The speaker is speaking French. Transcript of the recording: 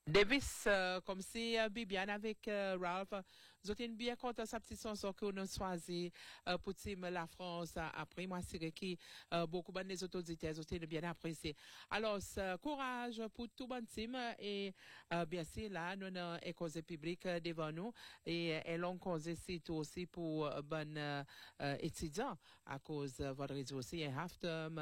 Davis, comme si Bibiane avec Ralph, vous êtes bien content sa petite chanson que nous choisi pour team la France après moi c'est qui beaucoup de les autorités vous êtes bien apprécié. Alors courage pour tout bon team et bien sûr là nous avons école publique devant nous et l'on cause ici aussi pour bon étudiants à cause votre réseau aussi et after